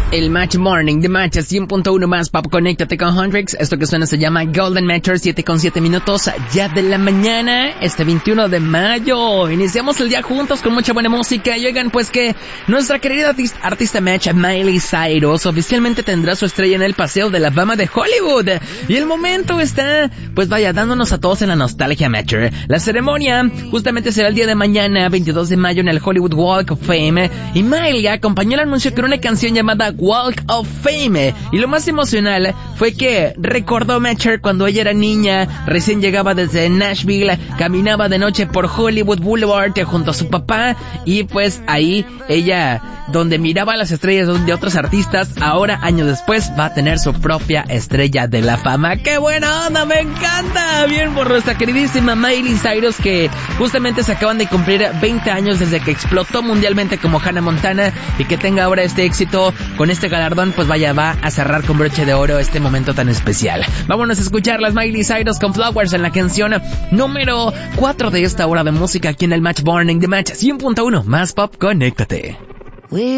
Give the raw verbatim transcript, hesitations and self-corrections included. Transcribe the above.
El Match Morning, The Match, cien punto uno más pop, conéctate con Hendrix. Esto que suena se llama Golden Matter, siete con siete minutos ya de la mañana, este veintiuno de mayo. Iniciamos el día juntos con mucha buena música. Y oigan, pues que nuestra querida artista, artista Match, Miley Cyrus, oficialmente tendrá su estrella en el Paseo de la Fama de Hollywood. Y el momento está, pues vaya, dándonos a todos en la nostalgia, Match. La ceremonia justamente será el día de mañana, veintidós de mayo, en el Hollywood Walk of Fame. Y Miley acompañó el anuncio con una canción llamada Walk of Fame. Y lo más emocional fue que recordó Matcher cuando ella era niña, recién llegaba desde Nashville, caminaba de noche por Hollywood Boulevard junto a su papá, y pues ahí ella, donde miraba las estrellas de otros artistas, ahora años después va a tener su propia estrella de la fama. ¡Qué buena onda! ¡Me encanta! Bien por nuestra queridísima Miley Cyrus, que justamente se acaban de cumplir veinte años desde que explotó mundialmente como Hannah Montana, y que tenga ahora este éxito con este galardón, pues vaya, va a cerrar con broche de oro este momento tan especial. Vámonos a escuchar las Miley Cyrus con Flowers en la canción número cuatro de esta hora de música aquí en el Match Morning, The Match cien punto uno más pop, conéctate.